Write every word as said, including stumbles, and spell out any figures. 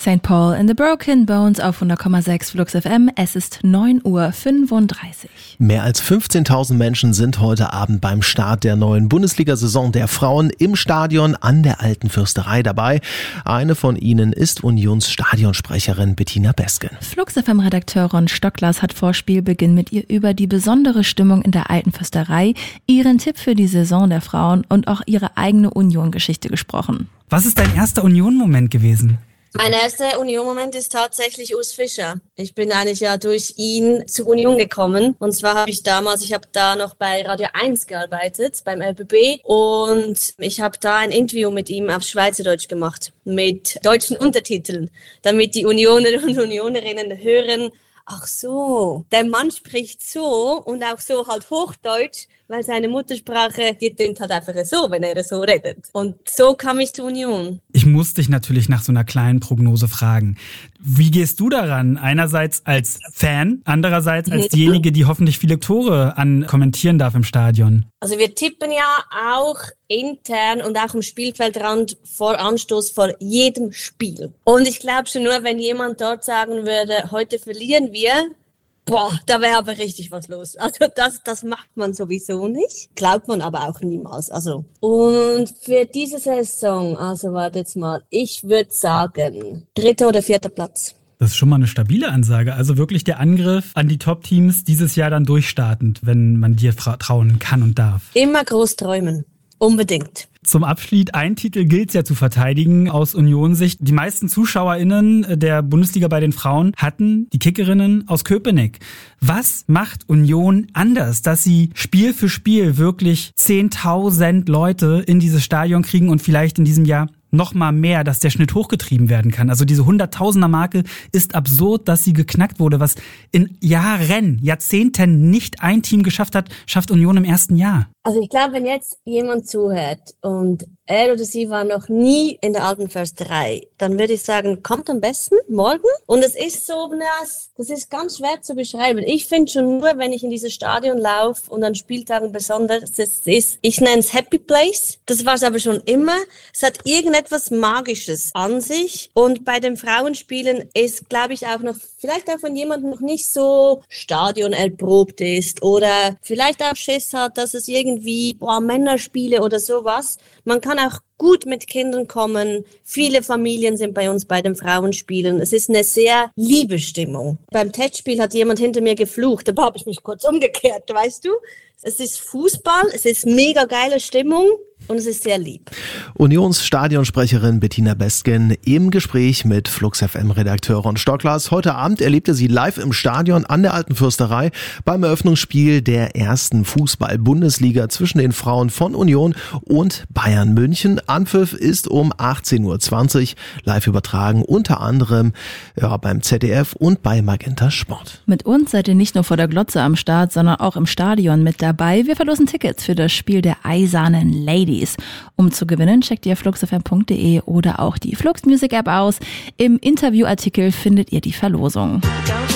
Sankt Paul and the Broken Bones auf hundert Komma sechs Flux F M. Es ist neun Uhr fünfunddreißig. Mehr als fünfzehntausend Menschen sind heute Abend beim Start der neuen Bundesliga-Saison der Frauen im Stadion an der Alten Fürsterei dabei. Eine von ihnen ist Unions-Stadionsprecherin Bettina Besgen. Flux F M-Redakteur Ron Stocklas hat vor Spielbeginn mit ihr über die besondere Stimmung in der Alten Fürsterei, ihren Tipp für die Saison der Frauen und auch ihre eigene Union-Geschichte gesprochen. Was ist dein erster Union-Moment gewesen? Mein erster Union-Moment ist tatsächlich Urs Fischer. Ich bin eigentlich ja durch ihn zu Union gekommen. Und zwar habe ich damals, ich habe da noch bei Radio eins gearbeitet, beim L B B. Und ich habe da ein Interview mit ihm auf Schweizerdeutsch gemacht, mit deutschen Untertiteln, damit die Unioner und Unionerinnen hören, ach so, der Mann spricht so und auch so halt Hochdeutsch, weil seine Muttersprache, die klingt halt einfach so, wenn er so redet. Und so kam ich zur Union. Ich muss dich natürlich nach so einer kleinen Prognose fragen. Wie gehst du daran? Einerseits als Fan, andererseits als diejenige, die hoffentlich viele Tore an kommentieren darf im Stadion. Also wir tippen ja auch intern und auch am Spielfeldrand vor Anstoß vor jedem Spiel. Und ich glaube schon nur, wenn jemand dort sagen würde, heute verlieren wir, boah, da wäre aber richtig was los. Also das, das macht man sowieso nicht. Glaubt man aber auch niemals. Also und für diese Saison, also warte jetzt mal, ich würde sagen, dritter oder vierter Platz. Das ist schon mal eine stabile Ansage. Also wirklich der Angriff an die Top-Teams dieses Jahr dann durchstartend, wenn man dir trauen kann und darf. Immer groß träumen. Unbedingt. Zum Abschied, ein Titel gilt es ja zu verteidigen aus Union-Sicht. Die meisten ZuschauerInnen der Bundesliga bei den Frauen hatten die Kickerinnen aus Köpenick. Was macht Union anders, dass sie Spiel für Spiel wirklich zehntausend Leute in dieses Stadion kriegen und vielleicht in diesem Jahr noch mal mehr, dass der Schnitt hochgetrieben werden kann? Also diese Hunderttausender-Marke ist absurd, dass sie geknackt wurde. Was in Jahren, Jahrzehnten nicht ein Team geschafft hat, schafft Union im ersten Jahr. Also ich glaube, wenn jetzt jemand zuhört und er oder sie war noch nie in der Alten Försterei, dann würde ich sagen, kommt am besten morgen. Und es ist so, das, das ist ganz schwer zu beschreiben. Ich finde schon nur, wenn ich in dieses Stadion laufe und an Spieltagen besonders es ist, ich nenne es Happy Place. Das war es aber schon immer. Es hat irgendetwas Magisches an sich. Und bei den Frauenspielen ist, glaube ich, auch noch, vielleicht auch wenn jemand noch nicht so Stadion erprobt ist oder vielleicht auch Schiss hat, dass es irgendwie, boah, Männerspiele oder sowas. Man kann auch gut mit Kindern kommen. Viele Familien sind bei uns bei den Frauenspielen. Es ist eine sehr liebe Stimmung. Beim Testspiel hat jemand hinter mir geflucht. Da habe ich mich kurz umgekehrt, weißt du? Es ist Fußball, es ist mega geile Stimmung und es ist sehr lieb. Unions-Stadionsprecherin Bettina Besgen im Gespräch mit Flux F M-Redakteur Ron Stocklas. Heute Abend erlebte sie live im Stadion an der Alten Fürsterei beim Eröffnungsspiel der ersten Fußball-Bundesliga zwischen den Frauen von Union und Bayern München. Anpfiff ist um achtzehn Uhr zwanzig, live übertragen unter anderem ja, beim Z D F und bei Magenta Sport. Mit uns seid ihr nicht nur vor der Glotze am Start, sondern auch im Stadion mit dabei. Wir verlosen Tickets für das Spiel der Eisernen Ladies. Um zu gewinnen, checkt ihr flux f m punkt d e oder auch die Flux Music App aus. Im Interviewartikel findet ihr die Verlosung.